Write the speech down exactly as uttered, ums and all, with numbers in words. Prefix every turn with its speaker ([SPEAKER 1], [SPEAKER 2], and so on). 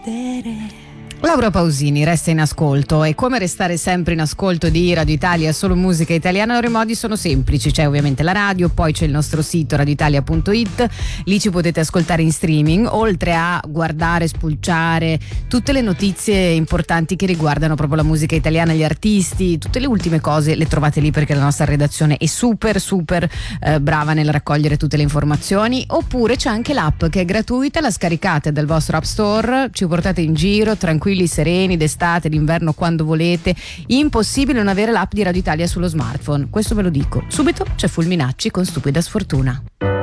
[SPEAKER 1] vedere.
[SPEAKER 2] Laura Pausini resta in ascolto, e come restare sempre in ascolto di Radio Italia, solo musica italiana? Allora, i modi sono semplici: c'è ovviamente la radio, poi c'è il nostro sito radio italia punto it, lì ci potete ascoltare in streaming, oltre a guardare, spulciare tutte le notizie importanti che riguardano proprio la musica italiana, gli artisti, tutte le ultime cose le trovate lì, perché la nostra redazione è super super eh, brava nel raccogliere tutte le informazioni. Oppure c'è anche l'app che è gratuita, la scaricate dal vostro app store, ci portate in giro tranquilli, sereni, d'estate, d'inverno, quando volete. Impossibile non avere l'app di Radio Italia sullo smartphone, questo ve lo dico subito. C'è Fulminacci con Stupida Sfortuna.